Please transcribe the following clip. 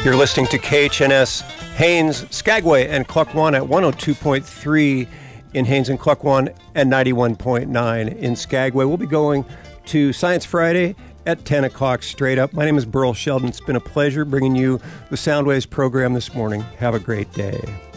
You're listening to KHNS Haines, Skagway, and Klukwan at 102.3 in Haines and Klukwan and 91.9 in Skagway. We'll be going to Science Friday at 10 o'clock straight up. My name is Burl Sheldon. It's been a pleasure bringing you the Soundwaves program this morning. Have a great day.